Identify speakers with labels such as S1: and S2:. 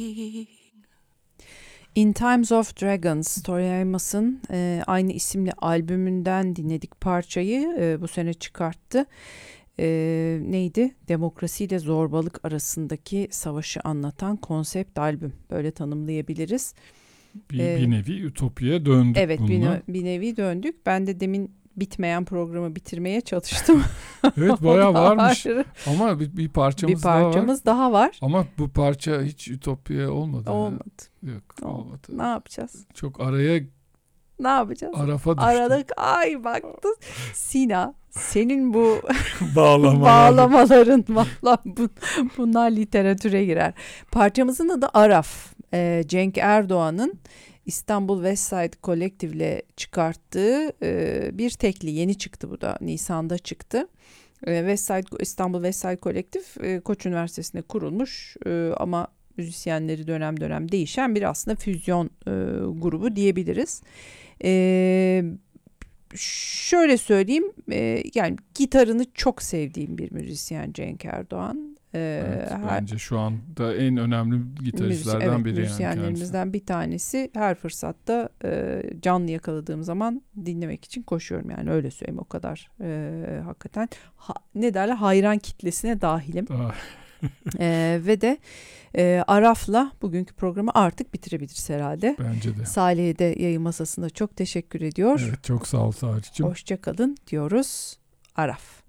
S1: In Times of Dragons, Tori Amos'un aynı isimli albümünden dinledik parçayı. Bu sene çıkarttı. Neydi? Demokrasiyle zorbalık arasındaki savaşı anlatan konsept albüm. Böyle tanımlayabiliriz.
S2: Bir nevi Ütopya'ya döndük
S1: evet,
S2: bununla.
S1: bir nevi döndük. Ben de demin bitmeyen programı bitirmeye çalıştım.
S2: Evet, bayağı varmış. Ama bir parçamız
S1: daha var.
S2: Ama bu parça hiç Ütopya olmadı.
S1: Olmadı.
S2: Yok, olmadı.
S1: Ne yapacağız?
S2: Çok araya
S1: ne yapacağız?
S2: Arafa düştü.
S1: Aradık. Ay baktın. Sina, senin bu
S2: bağlamaların
S1: valla bunlar literatüre girer. Parçamızın adı Araf. Cenk Erdoğan'ın İstanbul West Side Collective'le çıkarttığı bir tekli. Yeni çıktı bu da. Nisan'da çıktı. İstanbul West Side Collective Koç Üniversitesi'nde kurulmuş ama müzisyenleri dönem dönem değişen bir aslında füzyon grubu diyebiliriz. Şöyle söyleyeyim, yani gitarını çok sevdiğim bir müzisyen Cenk Erdoğan.
S2: Evet, bence şu anda en önemli gitaristlerden biri.
S1: Müzisyenlerimizden bir tanesi. Her fırsatta canlı yakaladığım zaman dinlemek için koşuyorum, yani öyle söyleyeyim, o kadar hakikaten ne derler, hayran kitlesine dahilim. Ve de Araf'la bugünkü programı artık bitirebiliriz herhalde.
S2: Bence de.
S1: Salih'e de yayın masasında çok teşekkür ediyor.
S2: Evet, çok sağ ol Salih'cim.
S1: Hoşça kalın diyoruz. Araf.